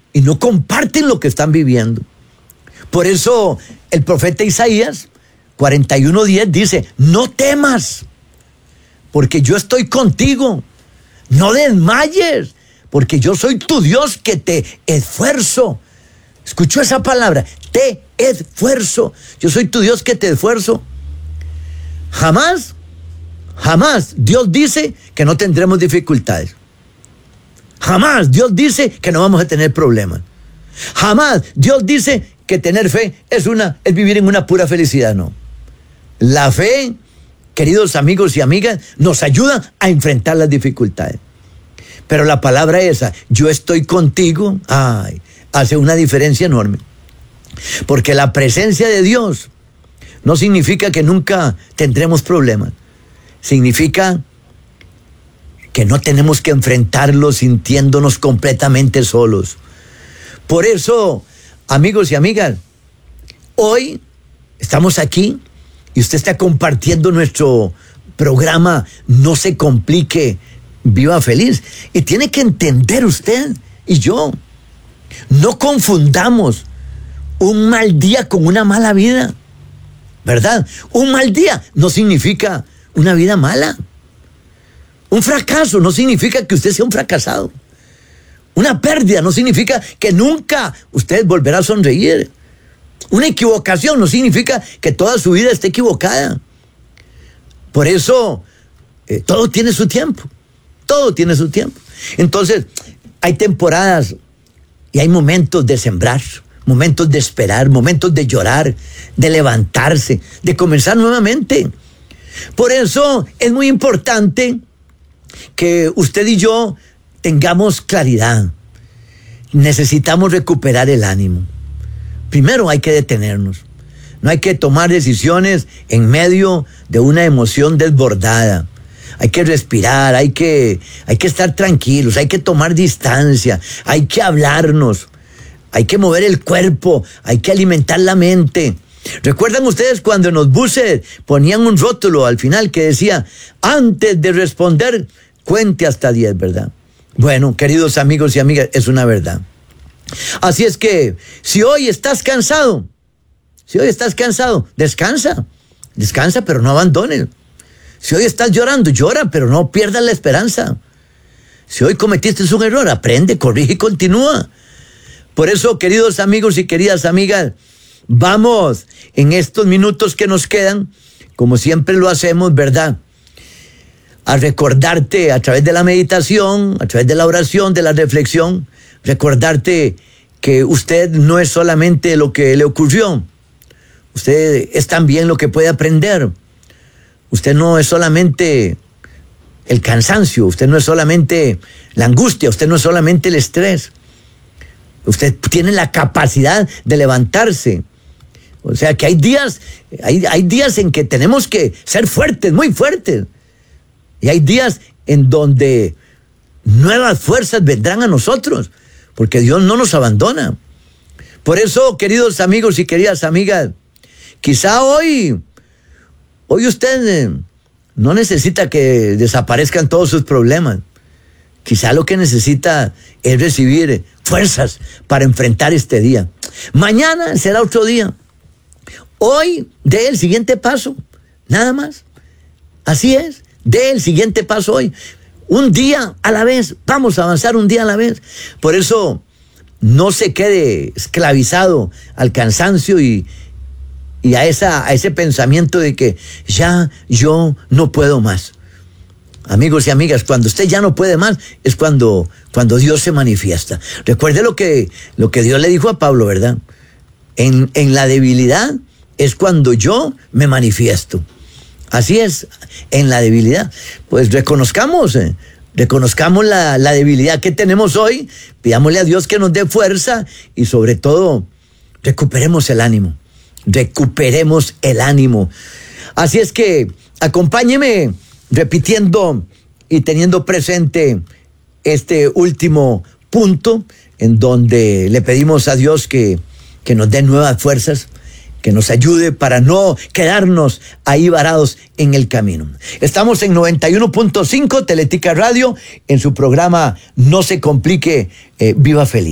y no comparten lo que están viviendo. Por eso el profeta Isaías 41:10 dice: no temas, porque yo estoy contigo. No desmayes, porque yo soy tu Dios que te esfuerzo. ¿Escuchó esa palabra? Te esfuerzo. Yo soy tu Dios que te esfuerzo. Jamás Dios dice que no tendremos dificultades. Jamás Dios dice que no vamos a tener problemas. Jamás Dios dice que tener fe es vivir en una pura felicidad. No. La fe, queridos amigos y amigas, nos ayuda a enfrentar las dificultades. Pero la palabra esa, yo estoy contigo, hace una diferencia enorme. Porque la presencia de Dios no significa que nunca tendremos problemas. Significa que no tenemos que enfrentarlos sintiéndonos completamente solos. Por eso, amigos y amigas, hoy estamos aquí y usted está compartiendo nuestro programa No se complique, viva feliz. Y tiene que entender usted y yo, no confundamos un mal día con una mala vida, ¿verdad? Un mal día no significa una vida mala. Un fracaso no significa que usted sea un fracasado. Una pérdida no significa que nunca usted volverá a sonreír. Una equivocación no significa que toda su vida esté equivocada. Por eso, todo tiene su tiempo. Todo tiene su tiempo. Entonces, hay temporadas y hay momentos de sembrar, momentos de esperar, momentos de llorar, de levantarse, de comenzar nuevamente. Por eso es muy importante que usted y yo tengamos claridad. Necesitamos recuperar el ánimo. Primero hay que detenernos. No hay que tomar decisiones en medio de una emoción desbordada. Hay que respirar, hay que estar tranquilos, hay que tomar distancia, hay que hablarnos, hay que mover el cuerpo, hay que alimentar la mente. ¿Recuerdan ustedes cuando en los buses ponían un rótulo al final que decía: antes de responder, cuente hasta 10, ¿verdad? Bueno, queridos amigos y amigas, es una verdad. Así es que, si hoy estás cansado, descansa, pero no abandones. Si hoy estás llorando, llora, pero no pierdas la esperanza. Si hoy cometiste un error, aprende, corrige y continúa. Por eso, queridos amigos y queridas amigas, vamos en estos minutos que nos quedan, como siempre lo hacemos, ¿verdad?, a recordarte a través de la meditación, a través de la oración, de la reflexión, recordarte que usted no es solamente lo que le ocurrió, usted es también lo que puede aprender. Usted no es solamente el cansancio, usted no es solamente la angustia, usted no es solamente el estrés. Usted tiene la capacidad de levantarse. O sea que hay días en que tenemos que ser fuertes, muy fuertes. Y hay días en donde nuevas fuerzas vendrán a nosotros, porque Dios no nos abandona. Por eso, queridos amigos y queridas amigas, quizá hoy usted no necesita que desaparezcan todos sus problemas. Quizá lo que necesita es recibir fuerzas para enfrentar este día. Mañana será otro día. Hoy dé el siguiente paso, nada más. Así es, dé el siguiente paso hoy. Un día a la vez, vamos a avanzar un día a la vez. Por eso, no se quede esclavizado al cansancio y a ese pensamiento de que ya yo no puedo más. Amigos y amigas, cuando usted ya no puede más, es cuando Dios se manifiesta. Recuerde lo que Dios le dijo a Pablo, ¿verdad? En la debilidad es cuando yo me manifiesto. Así es, en la debilidad. Pues reconozcamos la debilidad que tenemos hoy, pidámosle a Dios que nos dé fuerza y sobre todo, recuperemos el ánimo. Recuperemos el ánimo. Así es que acompáñeme repitiendo y teniendo presente este último punto en donde le pedimos a Dios que nos dé nuevas fuerzas, que nos ayude para no quedarnos ahí varados en el camino. Estamos en 91.5 Teletica Radio en su programa No se complique, viva feliz.